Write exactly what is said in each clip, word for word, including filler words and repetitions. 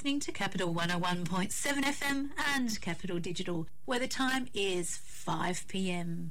listening to Capital one oh one point seven F M and Capital Digital, where the time is five p m.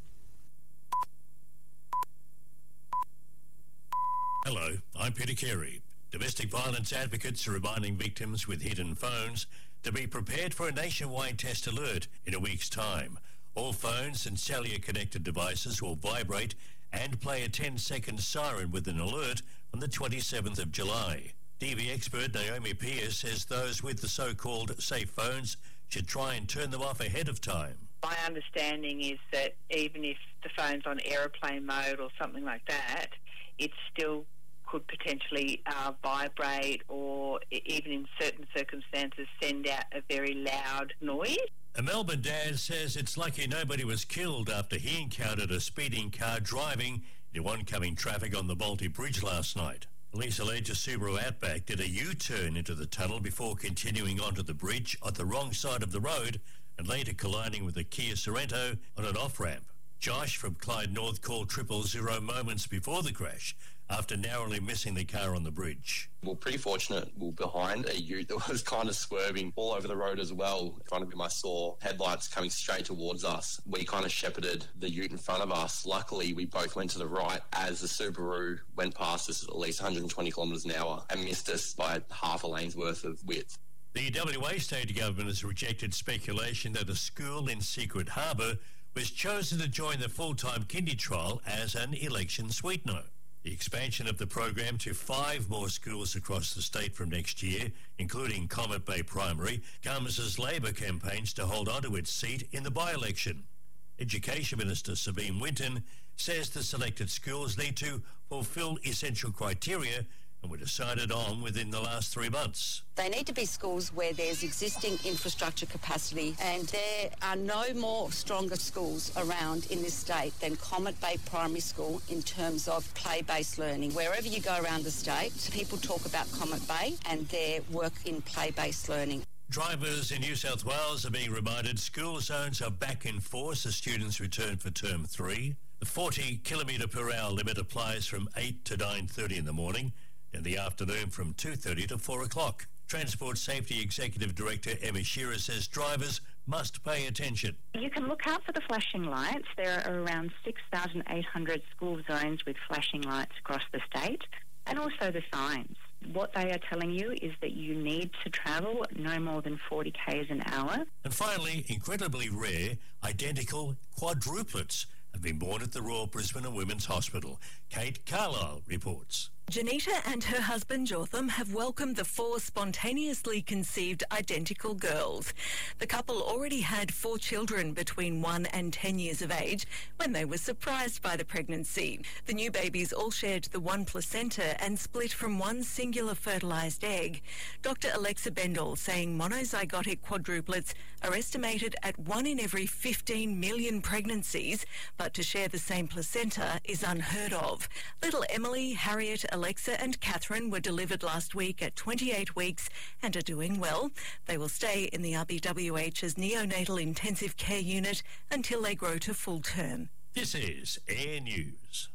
Hello, I'm Peter Carey. Domestic violence advocates are reminding victims with hidden phones to be prepared for a nationwide test alert in a week's time. All phones and cellular-connected devices will vibrate and play a ten-second siren with an alert on the twenty-seventh of July. D V expert Naomi Pierce says those with the so-called safe phones should try and turn them off ahead of time. My understanding is that even if the phone's on aeroplane mode or something like that, it still could potentially uh, vibrate or even in certain circumstances send out a very loud noise. A Melbourne dad says it's lucky nobody was killed after he encountered a speeding car driving into oncoming traffic on the Balti Bridge last night. Police allege a Subaru Outback did a U-turn into the tunnel before continuing onto the bridge on the wrong side of the road and later colliding with a Kia Sorento on an off-ramp. Josh from Clyde North called triple zero moments before the crash after narrowly missing the car on the bridge. We're pretty fortunate we were behind a ute that was kind of swerving all over the road as well. In front of him I saw headlights coming straight towards us. We kind of shepherded the ute in front of us. Luckily we both went to the right as the Subaru went past us at at least one hundred twenty kilometres an hour and missed us by half a lane's worth of width. The W A state government has rejected speculation that a school in Secret Harbour was chosen to join the full-time kindy trial as an election sweetener. The expansion of the program to five more schools across the state from next year, including Comet Bay Primary, comes as Labor campaigns to hold onto its seat in the by-election. Education Minister Sabine Winton says the selected schools need to fulfil essential criteria and were decided on within the last three months. They need to be schools where there's existing infrastructure capacity, and there are no more stronger schools around in this state than Comet Bay Primary School in terms of play-based learning. Wherever you go around the state, people talk about Comet Bay and their work in play-based learning. Drivers in New South Wales are being reminded school zones are back in force as students return for term three. The forty kilometre per hour limit applies from eight to nine thirty in the morning, in the afternoon from two thirty to four o'clock. Transport Safety Executive Director Emma Shearer says drivers must pay attention. You can look out for the flashing lights. There are around six thousand eight hundred school zones with flashing lights across the state, and also the signs. What they are telling you is that you need to travel no more than forty kays an hour. And finally, incredibly rare, identical quadruplets have been born at the Royal Brisbane and Women's Hospital. Kate Carlisle reports. Janita and her husband Jotham have welcomed the four spontaneously conceived identical girls. The couple already had four children between one and ten years of age when they were surprised by the pregnancy. The new babies all shared the one placenta and split from one singular fertilised egg. Doctor Alexa Bendall saying monozygotic quadruplets are estimated at one in every fifteen million pregnancies, but to share the same placenta is unheard of. Little Emily, Harriet, Alexa and Catherine were delivered last week at twenty-eight weeks and are doing well. They will stay in the R B W H's neonatal intensive care unit until they grow to full term. This is Air News.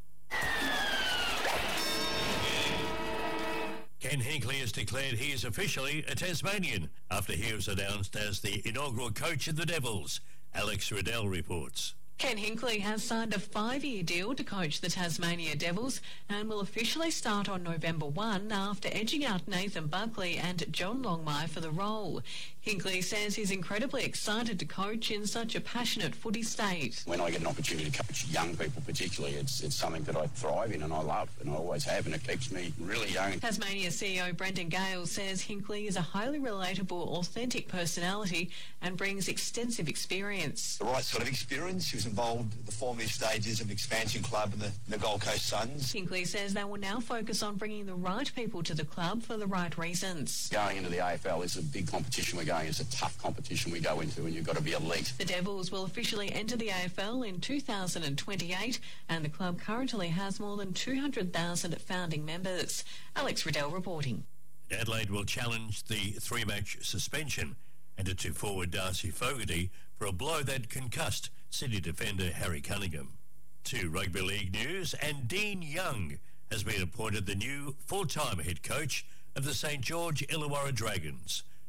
Ken Hinkley has declared he is officially a Tasmanian after he was announced as the inaugural coach of the Devils. Alex Riddell reports. Ken Hinkley has signed a five-year deal to coach the Tasmania Devils and will officially start on November first after edging out Nathan Buckley and John Longmire for the role. Hinkley says he's incredibly excited to coach in such a passionate footy state. When I get an opportunity to coach young people particularly, it's it's something that I thrive in and I love and I always have, and it keeps me really young. Tasmania C E O Brendan Gale says Hinkley is a highly relatable, authentic personality and brings extensive experience. The right sort of experience. He was involved in the formative stages of an expansion club in the, in the Gold Coast Suns. Hinkley says they will now focus on bringing the right people to the club for the right reasons. Going into the A F L is a big competition we're going. It's a tough competition we go into and you've got to be elite. The Devils will officially enter the A F L in two thousand twenty-eight and the club currently has more than two hundred thousand founding members. Alex Riddell reporting. Adelaide will challenge the three-match suspension handed to forward Darcy Fogarty for a blow that concussed City defender Harry Cunningham. To rugby league news, and Dean Young has been appointed the new full-time head coach of the St George Illawarra Dragons.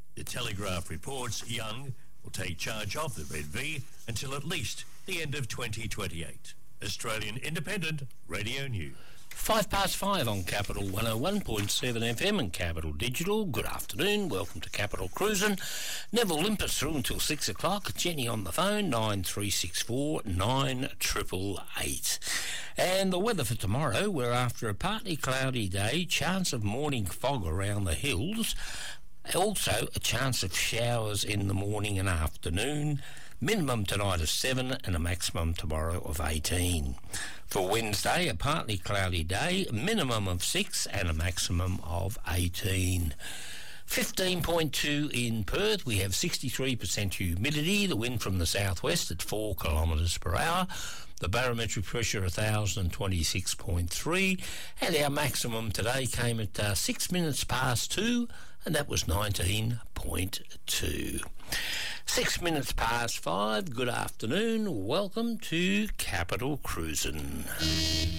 The Telegraph reports Young will take charge of the Red V until at least the end of twenty twenty-eight. Australian Independent Radio News. Five past five on Capital one oh one point seven F M and Capital Digital. Good afternoon. Welcome to Capital Cruising. Neville Limpus through until six o'clock. Jenny on the phone, nine three six four nine eight eight eight. And the weather for tomorrow, we're after a partly cloudy day, chance of morning fog around the hills. Also, a chance of showers in the morning and afternoon. Minimum tonight of seven and a maximum tomorrow of eighteen. For Wednesday, a partly cloudy day, minimum of six and a maximum of eighteen. fifteen point two in Perth. We have sixty-three percent humidity. The wind from the southwest at four kilometres per hour. The barometric pressure one thousand twenty-six point three. And our maximum today came at uh, six minutes past two, and that was nineteen point two. Six minutes past five. Good afternoon. Welcome to Capital Cruising.